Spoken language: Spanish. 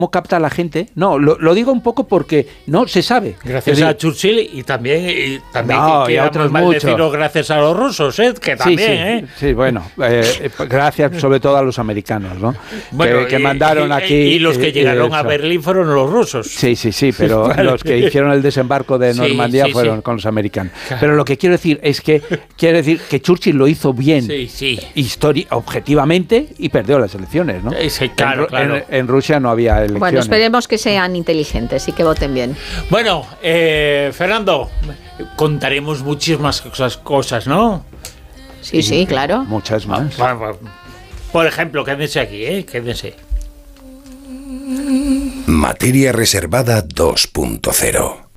cómo capta a la gente. No, lo digo un poco porque no se sabe. Gracias a Churchill y también no, que y a otros maldeciros gracias a los rusos, que también, sí, bueno, gracias sobre todo a los americanos, ¿no? Bueno, que mandaron aquí. Y los que llegaron a Berlín fueron los rusos. Sí, pero los que hicieron el desembarco de Normandía fueron con los americanos. Claro. Pero lo que quiero decir es que Churchill lo hizo bien, objetivamente, y perdió las elecciones, ¿no? Claro. En Rusia no había elecciones. Bueno, esperemos que sean inteligentes y que voten bien. Bueno, Fernando, contaremos muchísimas cosas, ¿no? Sí, claro. Muchas más. Por ejemplo, quédense aquí, quédense. Materia reservada 2.0.